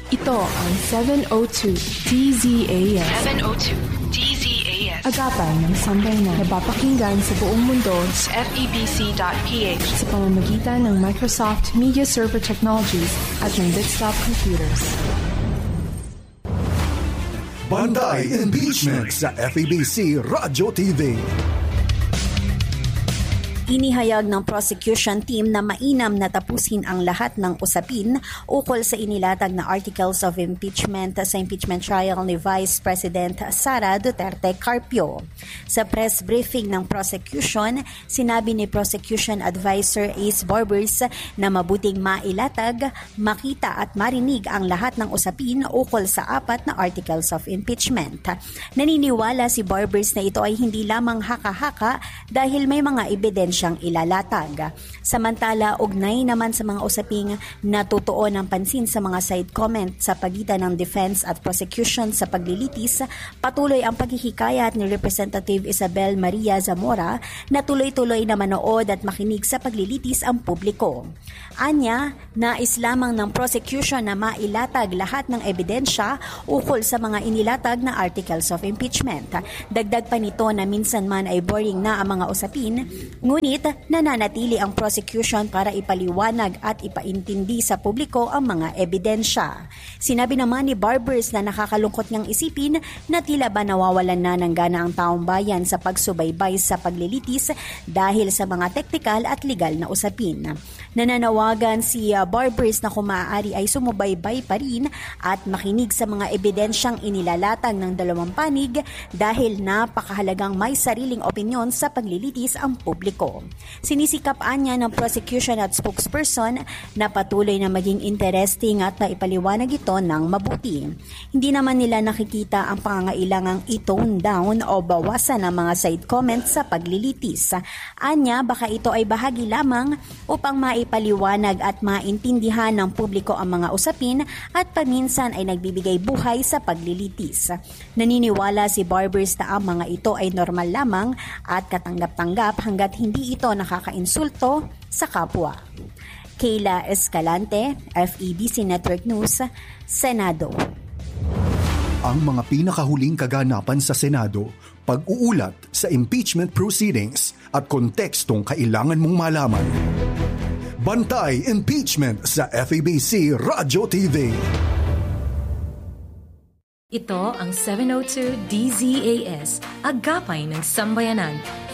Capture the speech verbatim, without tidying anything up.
Ito ang seven oh two D Z A S. seven oh two D Z A S. Agapay ng sambayanan. Napapakinggan sa buong mundo sa F E B C dot P H sa pamamagitan ng Microsoft Media Server Technologies at ng Bitstop Computers. Bantay Impeachment sa F E B C Radio T V. Inihayag ng prosecution team na mainam na tapusin ang lahat ng usapin ukol sa inilatag na articles of impeachment sa impeachment trial ni Vice President Sara Duterte Carpio. Sa press briefing ng prosecution, sinabi ni Prosecution Advisor Ace Barbers na mabuting mailatag, makita at marinig ang lahat ng usapin ukol sa apat na articles of impeachment. Naniniwala si Barbers na ito ay hindi lamang haka-haka dahil may mga ebidensya siyang ilalatag. Samantala, ugnay naman sa mga usaping natutuon ng pansin sa mga side comment sa pagitan ng defense at prosecution sa paglilitis, patuloy ang paghihikayat ni Representative Isabel Maria Zamora na tuloy-tuloy na manood at makinig sa paglilitis ang publiko. Anya, nais lamang ng prosecution na mailatag lahat ng ebidensya ukol sa mga inilatag na articles of impeachment. Dagdag pa nito na minsan man ay boring na ang mga usapin, ngunit nananatili ang prosecution para ipaliwanag at ipaintindi sa publiko ang mga ebidensya. Sinabi naman ni Barbers na nakakalungkot ngang isipin na tila ba nawawalan na ng gana ang taong bayan sa pagsubaybay sa paglilitis dahil sa mga teknikal at legal na usapin. Nananawagan si Barbers na kung maaari ay sumubaybay pa rin at makinig sa mga ebidensyang inilalatag ng dalawang panig dahil napakahalagang may sariling opinyon sa paglilitis ang publiko. Sinisikapaan niya ng prosecution at spokesperson na patuloy na maging interesting at naipaliwanag ito ng mabuti. Hindi naman nila nakikita ang pangangailangang i-tone down o bawasan ang mga side comments sa paglilitis. Anya, baka ito ay bahagi lamang upang maipaliwanag at maintindihan ng publiko ang mga usapin at paminsan ay nagbibigay buhay sa paglilitis. Naniniwala si Barbers na ang mga ito ay normal lamang at katanggap-tanggap hanggat hindi ito nakakainsulto sa kapwa. Kayla Escalante, F E B C Network News, Senado. Ang mga pinakahuling kaganapan sa Senado, pag-uulat sa impeachment proceedings at kontekstong kailangan mong malaman. Bantay Impeachment sa F E B C Radio T V. Ito ang seven oh two D Z A S, Agapay ng Sambayanan.